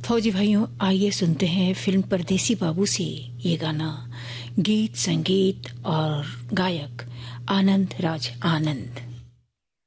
फौजी भाइयों, आइए सुनते हैं फिल्म परदेसी बाबू से ये गाना। गीत संगीत और गायक आनंद राज आनंद।